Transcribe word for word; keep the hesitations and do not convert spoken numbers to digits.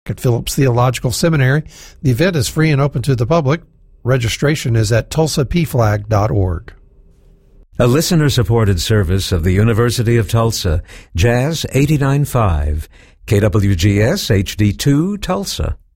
at Phillips Theological Seminary. The event is free and open to the public. Registration is at tulsa p flag dot org. A listener-supported service of the University of Tulsa, Jazz eighty-nine point five, K W G S H D two, Tulsa.